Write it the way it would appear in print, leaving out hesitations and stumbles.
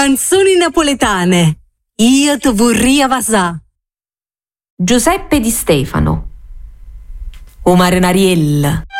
Canzoni napoletane. Io ti vorrei vasà. Giuseppe Di Stefano. O Marinariella.